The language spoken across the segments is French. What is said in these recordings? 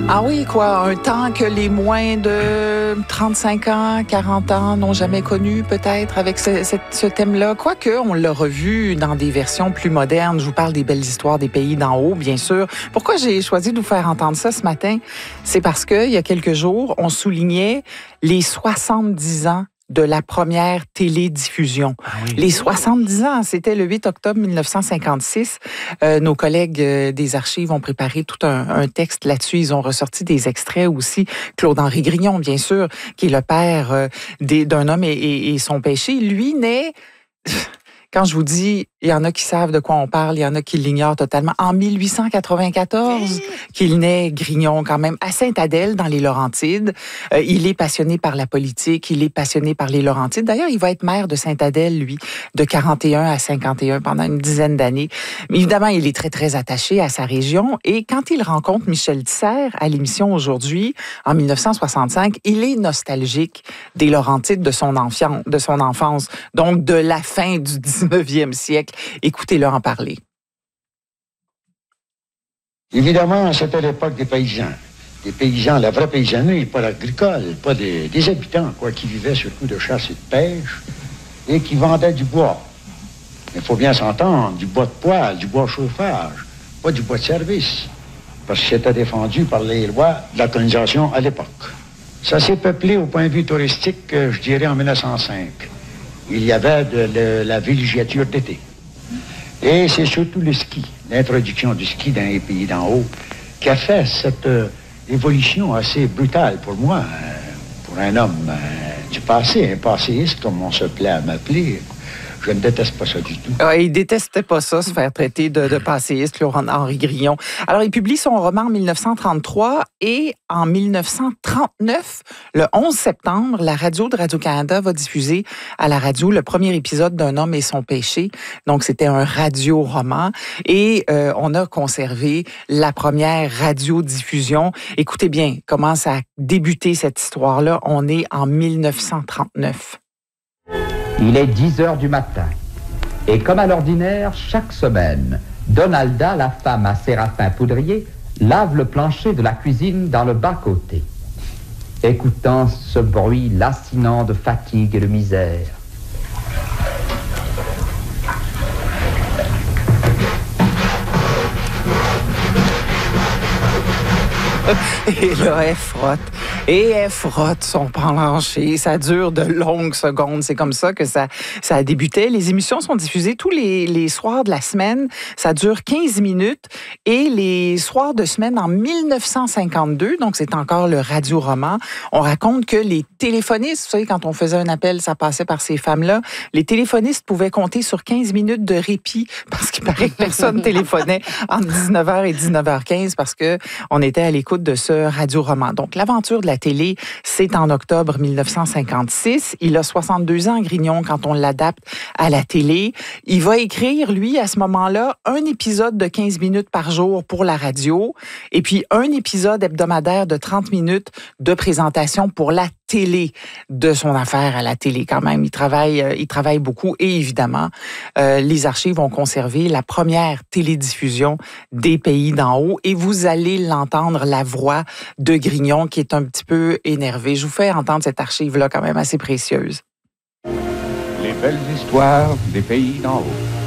Ah oui, quoi, un temps que les moins de 35 ans, 40 ans n'ont jamais connu, peut-être, avec ce thème-là. Quoique, on l'a revu dans des versions plus modernes. Je vous parle des belles histoires des pays d'en haut, bien sûr. Pourquoi j'ai choisi de vous faire entendre ça ce matin? C'est parce qu'il y a quelques jours, on soulignait les 70 ans de la première télédiffusion. Ah oui. Les 70 ans, c'était le 8 octobre 1956. Nos collègues des archives ont préparé tout un texte là-dessus. Ils ont ressorti des extraits aussi. Claude-Henri Grignon, bien sûr, qui est le père d'un homme et son péché. Lui naît... Quand je vous dis, il y en a qui savent de quoi on parle, il y en a qui l'ignorent totalement. En 1894, qu'il naît Grignon quand même à Sainte-Adèle, dans les Laurentides. Il est passionné par la politique, il est passionné par les Laurentides. D'ailleurs, il va être maire de Sainte-Adèle, lui, de 41 à 51 pendant une dizaine d'années. Mais évidemment, il est très, très attaché à sa région. Et quand il rencontre Michel Tisser à l'émission Aujourd'hui, en 1965, il est nostalgique des Laurentides de son enfance, donc de la fin du 19e siècle. Écoutez-le en parler. Évidemment, c'était l'époque des paysans. Des paysans, la vraie paysannerie, pas l'agricole, pas des habitants, quoi, qui vivaient surtout de chasse et de pêche et qui vendaient du bois. Il faut bien s'entendre, du bois de poêle, du bois chauffage, pas du bois de service, parce que c'était défendu par les lois de la colonisation à l'époque. Ça s'est peuplé au point de vue touristique, je dirais, en 1905. Il y avait de la villégiature d'été. Et c'est surtout le ski, l'introduction du ski dans les pays d'en haut, qui a fait cette évolution assez brutale pour moi, pour un homme du passé, un passéiste, comme on se plaît à m'appeler. Je ne déteste pas ça du tout. Il détestait pas ça, se faire traiter de passéiste, Claude-Henri Grignon. Alors, il publie son roman en 1933 et en 1939, le 11 septembre, la radio de Radio-Canada va diffuser à la radio le premier épisode d'Un homme et son péché. Donc, c'était un radio-roman et on a conservé la première radiodiffusion. Écoutez bien comment ça a débuté cette histoire-là. On est en 1939. Il est 10 heures du matin. Et comme à l'ordinaire, chaque semaine, Donalda, la femme à Séraphin Poudrier, lave le plancher de la cuisine dans le bas-côté. Écoutant ce bruit lancinant de fatigue et de misère. Et là, elle frotte son plancher. Ça dure de longues secondes. C'est comme ça que ça a débuté. Les émissions sont diffusées tous les soirs de la semaine. Ça dure 15 minutes. Et les soirs de semaine, en 1952, donc c'est encore le radio-roman, on raconte que les téléphonistes, vous savez, quand on faisait un appel, ça passait par ces femmes-là, les téléphonistes pouvaient compter sur 15 minutes de répit parce qu'il paraît que personne téléphonait entre 19h et 19h15 parce qu'on était à l'écoute de ce radio-roman. Donc, l'aventure de la télé, c'est en octobre 1956. Il a 62 ans, Grignon, quand on l'adapte à la télé. Il va écrire, lui, à ce moment-là, un épisode de 15 minutes par jour pour la radio et puis un épisode hebdomadaire de 30 minutes de présentation pour la télé de son affaire à la télé quand même. Il travaille beaucoup et évidemment, les archives ont conservé la première télédiffusion des pays d'en haut et vous allez l'entendre, la voix de Grignon qui est un petit peu énervé. Je vous fais entendre cette archive-là quand même assez précieuse. Les belles histoires des pays d'en haut.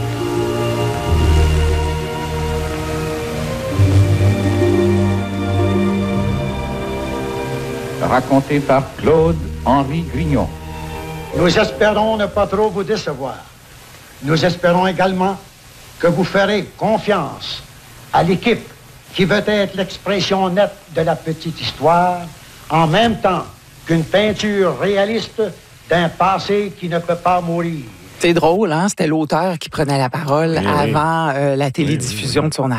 Raconté par Claude-Henri Grignon. Nous espérons ne pas trop vous décevoir. Nous espérons également que vous ferez confiance à l'équipe qui veut être l'expression nette de la petite histoire, en même temps qu'une peinture réaliste d'un passé qui ne peut pas mourir. C'est drôle, hein? C'était l'auteur qui prenait la parole avant la télédiffusion de son